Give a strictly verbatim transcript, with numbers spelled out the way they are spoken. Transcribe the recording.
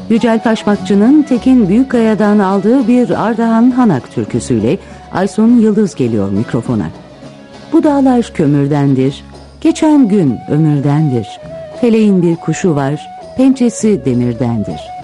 Yücel Kaşmakçı'nın Tekin Büyükkaya'dan aldığı bir Ardahan Hanak türküsüyle Aysun Yıldız geliyor mikrofona. Bu dağlar kömürdendir, geçen gün ömürdendir. Feleğin bir kuşu var, pençesi demirdendir.